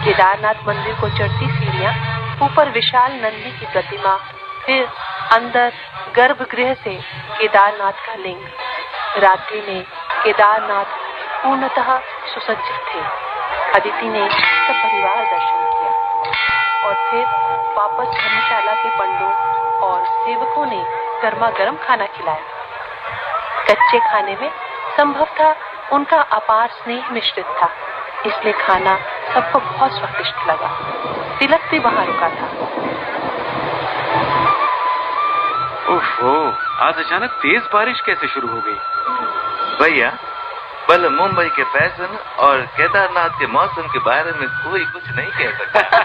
केदारनाथ मंदिर को चढ़ती सीढ़ियां, ऊपर विशाल नंदी की प्रतिमा, फिर अंदर गर्भगृह से केदारनाथ का लिंग। रात्रि में केदारनाथ पूर्णतः सुसज्जित थे। अदिति ने सपरिवार दर्शन किया और फिर वापस धर्मशाला के पंडों और सेवकों ने गर्मा गर्म खाना खिलाया। कच्चे खाने में संभवतः उनका अपार स्नेह मिश्रित था, इसलिए खाना सबको बहुत स्वादिष्ट लगा। तिलक भी वहां रुका था। ओहो, आज अचानक तेज बारिश कैसे शुरू हो गई? भैया, बल मुंबई के फैशन और केदारनाथ के मौसम के बारे में कोई कुछ नहीं कह सकता।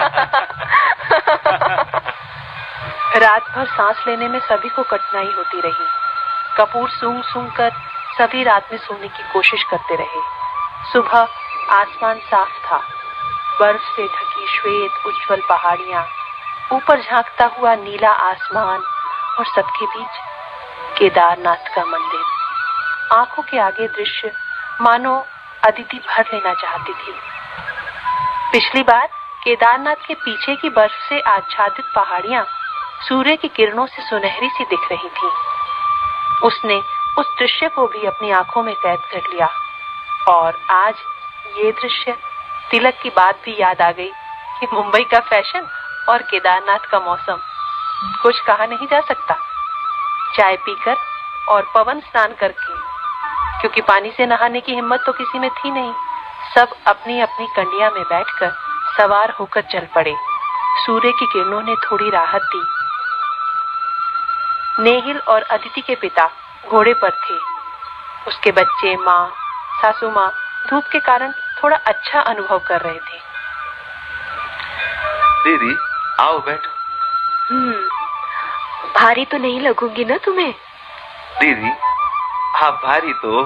रात भर सांस लेने में सभी को कठिनाई होती रही। कपूर सूंघ सूंघ कर सभी रात में सोने की कोशिश करते रहे। सुबह आसमान साफ था, बर्फ से ढकी श्वेत उज्जवल पहाड़ियां, ऊपर झांकता हुआ नीला आसमान और सबके बीच केदारनाथ का मंदिर। आंखों के आगे दृश्य मानो अदिति भर लेना चाहती थी। पिछली बार केदारनाथ के पीछे की बर्फ से आच्छादित पहाड़ियां सूर्य की किरणों से सुनहरी सी दिख रही थी। उसने उस दृश्य को भी अपनी आंखों में कैद कर लिया और आज ये दृश्य, तिलक की बात भी याद आ गई कि मुंबई का फैशन और केदारनाथ का मौसम, कुछ कहा नहीं जा सकता। चाय पीकर और पवन स्नान करके, क्योंकि पानी से नहाने की हिम्मत तो किसी में थी नहीं, सब अपनी अपनी कंडिया में बैठकर सवार होकर चल पड़े। सूर्य की किरणों ने थोड़ी राहत दी। नेहिल और अदिति के पिता घोड़े पर थे। उसके बच्चे, माँ, सासू माँ धूप के कारण थोड़ा अच्छा अनुभव कर रहे थे। दीदी, आओ बैठो। भारी तो नहीं लगूंगी ना तुम्हें? दीदी, आप भारी तो।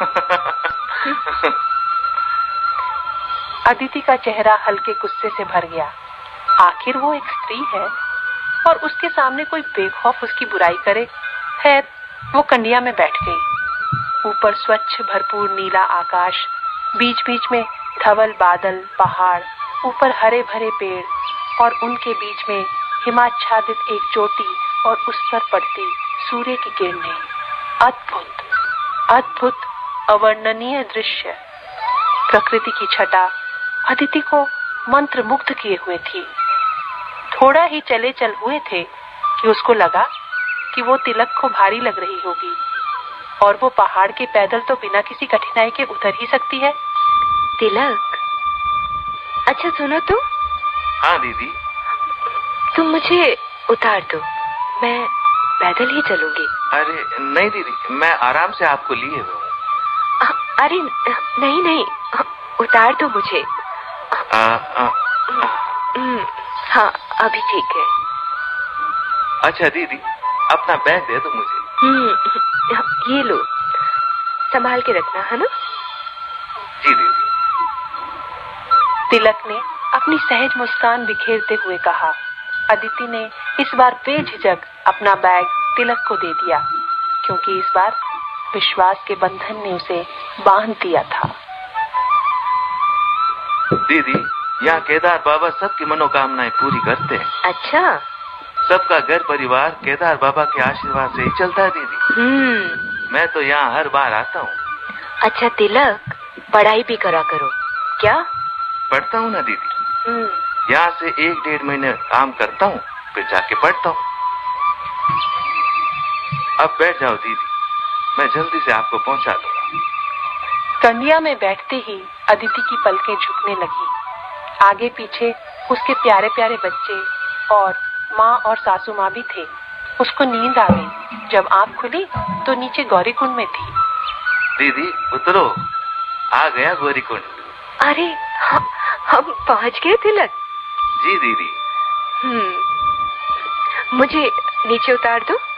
अदिति का चेहरा हल्के गुस्से से भर गया। आखिर वो एक स्त्री है और उसके सामने कोई बेखौफ उसकी बुराई करे। खैर, वो कंडिया में बैठ गई। ऊपर स्वच्छ भरपूर नीला आकाश, बीच बीच में धवल बादल, पहाड़, ऊपर हरे भरे पेड़ और उनके बीच में हिमाच्छादित एक चोटी और उस पर पड़ती सूर्य की किरणें। अद्भुत, अद्भुत, अवर्णनीय दृश्य। प्रकृति की छटा अदिति को मंत्रमुग्ध किए हुए थी। थोड़ा ही चले चल हुए थे कि उसको लगा कि वो तिलक को भारी लग रही होगी और वो पहाड़ के पैदल तो बिना किसी कठिनाई के उतर ही सकती है। तिलक, अच्छा सुनो तो। हाँ दीदी। तुम मुझे उतार दो, मैं पैदल ही चलूंगी। अरे नहीं दीदी, मैं आराम से आपको लिए हुए हूँ। अरे नहीं नहीं, उतार दो मुझे। हाँ, अभी ठीक है। अच्छा दीदी, अपना बैग दे दो मुझे। ये लो, संभाल के रखना है ना? जी दीदी। तिलक ने अपनी सहज मुस्कान बिखेरते हुए कहा। अदिति ने इस बार बेझिझक अपना बैग तिलक को दे दिया, क्योंकि इस बार विश्वास के बंधन ने उसे बांध दिया था। दीदी, यहाँ केदार बाबा सबकी मनोकामनाएं पूरी करते हैं। अच्छा? सबका घर परिवार केदार बाबा के आशीर्वाद से ही चलता है दीदी। मैं तो यहाँ हर बार आता हूँ। अच्छा तिलक, पढ़ाई भी करा करो। क्या? पढ़ता हूँ ना दीदी। यहाँ से 1-1.5 महीने काम करता हूँ, फिर जाके पढ़ता हूँ। अब बैठ जाओ दीदी, मैं जल्दी से आपको पहुँचा दूंगा। कंडिया में बैठते ही अदिति की पलकें झुकने लगी। आगे पीछे उसके प्यारे प्यारे बच्चे और माँ और सासू माँ भी थे। उसको नींद आ गई। जब आँख खुली तो नीचे गौरीकुंड में थी। दीदी उतरो, आ गया गौरीकुंड। अरे हम पहुँच गए तिलक। जी दीदी। मुझे नीचे उतार दो।